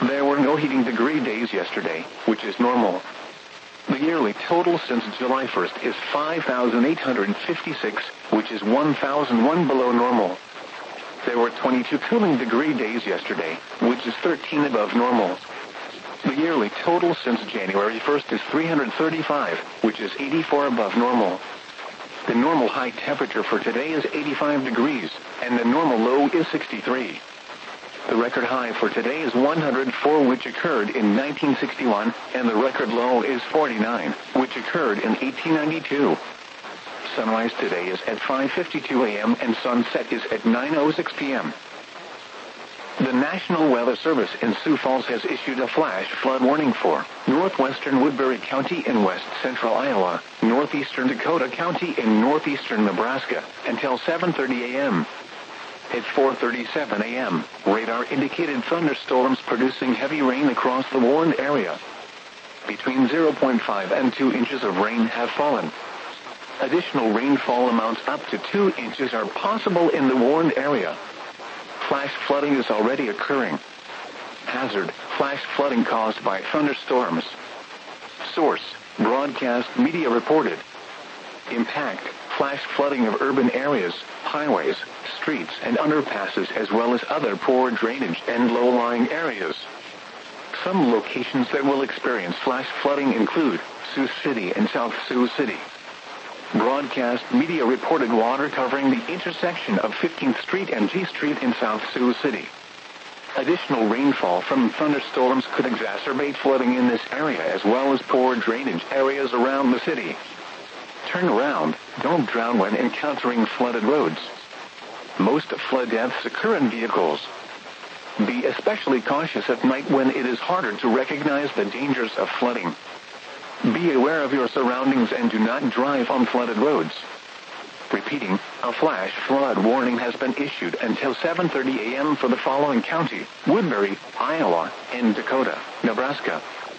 There were no heating degree days yesterday, which is normal. The yearly total since July 1st is 5,856, which is 1,001 below normal. There were 22 cooling degree days yesterday, which is 13 above normal. The yearly total since January 1st is 335, which is 84 above normal. The normal high temperature for today is 85 degrees, and the normal low is 63. The record high for today is 104, which occurred in 1961, and the record low is 49, which occurred in 1892. Sunrise today is at 5:52 a.m. and sunset is at 9:06 p.m. The National Weather Service in Sioux Falls has issued a flash flood warning for northwestern Woodbury County in west central Iowa, northeastern Dakota County in northeastern Nebraska, until 7:30 a.m. At 4:37 a.m., radar indicated thunderstorms producing heavy rain across the warned area. Between 0.5 and 2 inches of rain have fallen. Additional rainfall amounts up to 2 inches are possible in the warned area. Flash flooding is already occurring. Hazard: flash flooding caused by thunderstorms. Source: Broadcast Media reported. Impact: flash flooding of urban areas, highways, streets and underpasses, as well as other poor drainage and low-lying areas. Some locations that will experience flash flooding include Sioux City and South Sioux City. Broadcast Media reported water covering the intersection of 15th Street and G Street in South Sioux City. Additional rainfall from thunderstorms could exacerbate flooding in this area, as well as poor drainage areas around the city. Turn around, don't drown when encountering flooded roads. Most flood deaths occur in vehicles. Be especially cautious at night when it is harder to recognize the dangers of flooding. Be aware of your surroundings and do not drive on flooded roads. Repeating, a flash flood warning has been issued until 7:30 a.m. for the following county: Woodbury, Iowa, and Dakota, Nebraska.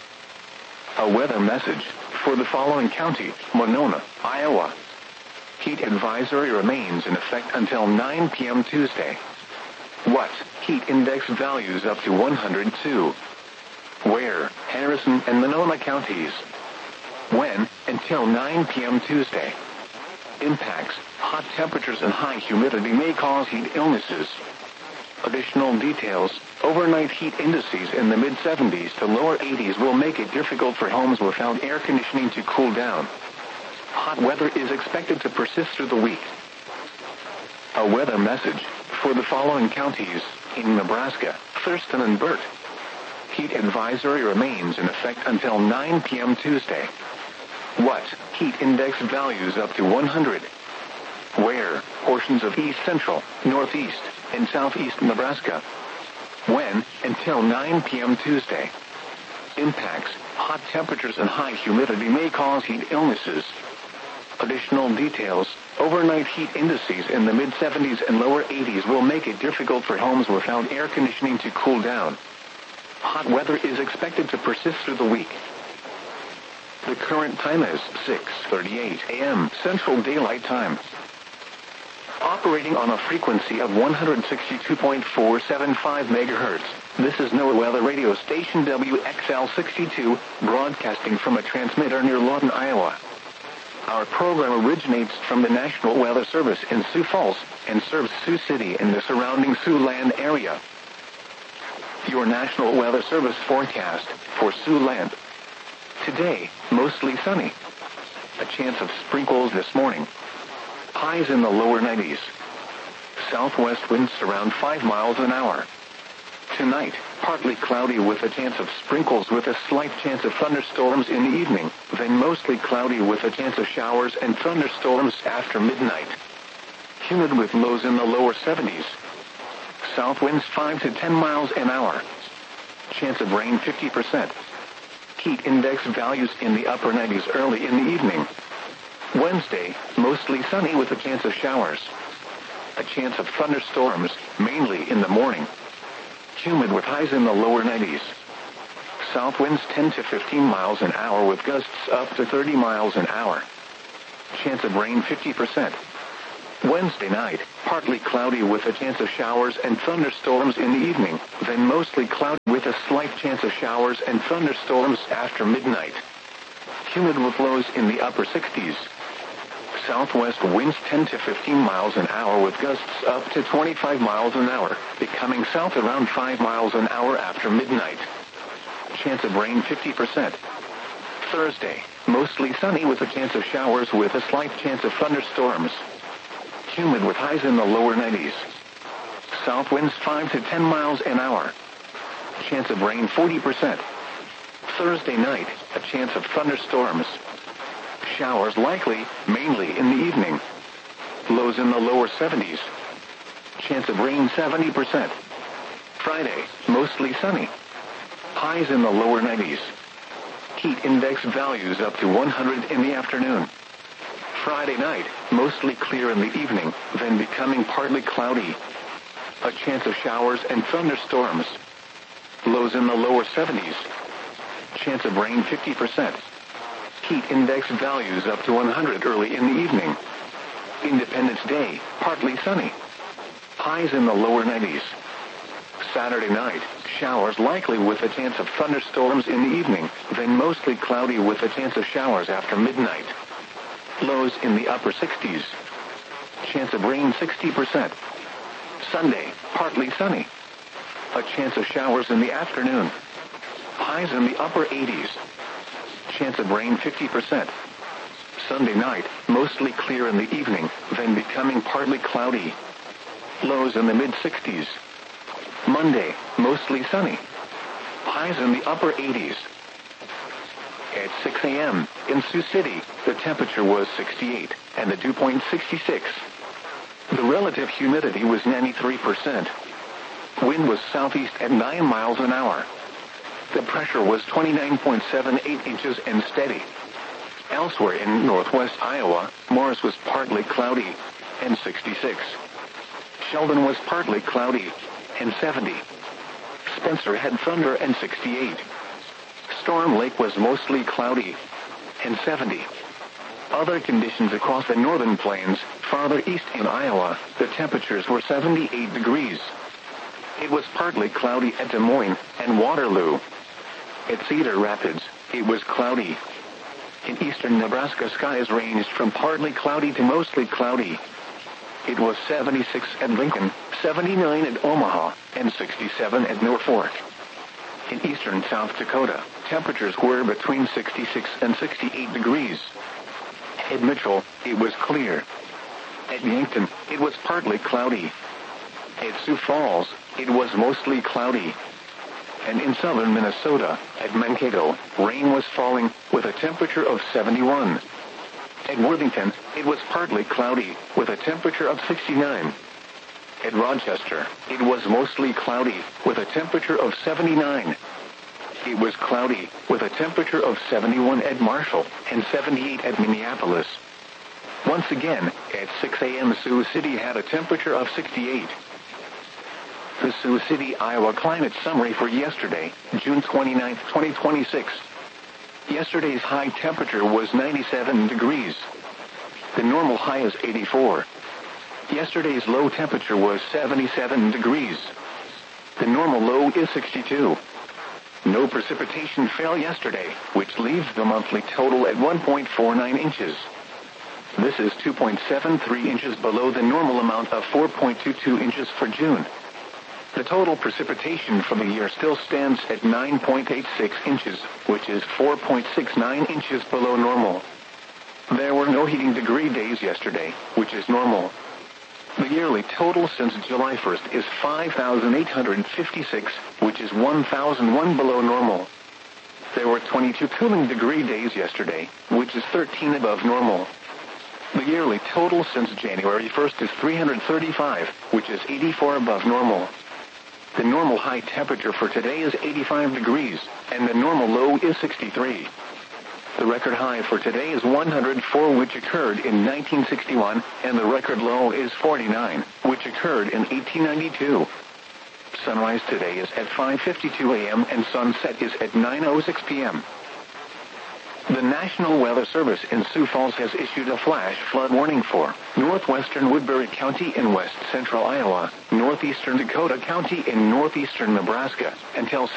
A weather message for the following county: Monona, Iowa. Heat advisory remains in effect until 9 p.m. Tuesday. What? Heat index values up to 102. Where? Harrison and Monona counties. When? Until 9 p.m. Tuesday. Impacts: hot temperatures and high humidity may cause heat illnesses. Additional details: overnight heat indices in the mid-70s to lower 80s will make it difficult for homes without air conditioning to cool down. Hot weather is expected to persist through the week. A weather message for the following counties in Nebraska: Thurston and Burt. Heat advisory remains in effect until 9 p.m. Tuesday. What? Heat index values up to 100. Where? Portions of east central, northeast, and southeast Nebraska. When? Until 9 p.m. Tuesday. Impacts: hot temperatures and high humidity may cause heat illnesses. Additional details: overnight heat indices in the mid-70s and lower 80s will make it difficult for homes without air conditioning to cool down. Hot weather is expected to persist through the week. The current time is 6:38 a.m. Central Daylight Time. Operating on a frequency of 162.475 MHz, this is NOAA Weather Radio Station WXL62, broadcasting from a transmitter near Lawton, Iowa. Our program originates from the National Weather Service in Sioux Falls and serves Sioux City and the surrounding Siouxland area. Your National Weather Service forecast for Siouxland. Today, mostly sunny. A chance of sprinkles this morning. Highs in the lower 90s. Southwest winds around 5 miles an hour. Tonight, partly cloudy with a chance of sprinkles with a slight chance of thunderstorms in the evening, then mostly cloudy with a chance of showers and thunderstorms after midnight. Humid with lows in the lower 70s. South winds 5 to 10 miles an hour. Chance of rain 50%. Heat index values in the upper 90s early in the evening. Wednesday, mostly sunny with a chance of showers. A chance of thunderstorms, mainly in the morning. Humid with highs in the lower 90s. South winds 10 to 15 miles an hour with gusts up to 30 miles an hour. Chance of rain 50%. Wednesday night, partly cloudy with a chance of showers and thunderstorms in the evening, then mostly cloudy with with a slight chance of showers and thunderstorms after midnight. Humid with lows in the upper 60s. Southwest winds 10 to 15 miles an hour with gusts up to 25 miles an hour, becoming south around 5 miles an hour after midnight. Chance of rain 50%. Thursday, mostly sunny with a chance of showers with a slight chance of thunderstorms. Humid with highs in the lower 90s. South winds 5 to 10 miles an hour. Chance of rain 40%. Thursday night, a chance of thunderstorms. Showers likely, mainly in the evening. Lows in the lower 70s. Chance of rain 70%. Friday, mostly sunny. Highs in the lower 90s. Heat index values up to 100 in the afternoon. Friday night, mostly clear in the evening, then becoming partly cloudy. A chance of showers and thunderstorms. Lows in the lower 70s. Chance of rain 50%. Heat index values up to 100 early in the evening. Independence Day, partly sunny. Highs in the lower 90s. Saturday night, showers likely with a chance of thunderstorms in the evening, then mostly cloudy with a chance of showers after midnight. Lows in the upper 60s. Chance of rain 60%. Sunday, partly sunny. A chance of showers in the afternoon. Highs in the upper 80s. Chance of rain 50%. Sunday night, mostly clear in the evening, then becoming partly cloudy. Lows in the mid-60s. Monday, mostly sunny. Highs in the upper 80s. At 6 a.m., in Sioux City, the temperature was 68, and the dew point 66. The relative humidity was 93%. Wind was southeast at 9 miles an hour. The pressure was 29.78 inches and steady. Elsewhere in northwest Iowa, Morris was partly cloudy and 66. Sheldon was partly cloudy and 70. Spencer had thunder and 68. Storm Lake was mostly cloudy and 70. Other conditions across the northern plains, farther east in Iowa, the temperatures were 78 degrees. It was partly cloudy at Des Moines and Waterloo. At Cedar Rapids, it was cloudy. In eastern Nebraska, skies ranged from partly cloudy to mostly cloudy. It was 76 at Lincoln, 79 at Omaha, and 67 at Norfolk. In eastern South Dakota, temperatures were between 66 and 68 degrees. At Mitchell, it was clear. At Yankton, it was partly cloudy. At Sioux Falls, it was mostly cloudy. And in southern Minnesota, at Mankato, rain was falling with a temperature of 71. At Worthington, it was partly cloudy with a temperature of 69. At Rochester, it was mostly cloudy with a temperature of 79. It was cloudy with a temperature of 71 at Marshall and 78 at Minneapolis. Once again, at 6 a.m. Sioux City had a temperature of 68. The Sioux City, Iowa climate summary for yesterday, June 29, 2026. Yesterday's high temperature was 97 degrees. The normal high is 84. Yesterday's low temperature was 77 degrees. The normal low is 62. No precipitation fell yesterday, which leaves the monthly total at 1.49 inches. This is 2.73 inches below the normal amount of 4.22 inches for June. The total precipitation for the year still stands at 9.86 inches, which is 4.69 inches below normal. There were no heating degree days yesterday, which is normal. The yearly total since July 1st is 5,856, which is 1,001 below normal. There were 22 cooling degree days yesterday, which is 13 above normal. The yearly total since January 1st is 335, which is 84 above normal. The normal high temperature for today is 85 degrees, and the normal low is 63. The record high for today is 104, which occurred in 1961, and the record low is 49, which occurred in 1892. Sunrise today is at 5:52 a.m. and sunset is at 9:06 p.m. The National Weather Service in Sioux Falls has issued a flash flood warning for northwestern Woodbury County in west central Iowa, northeastern Dakota County in northeastern Nebraska, until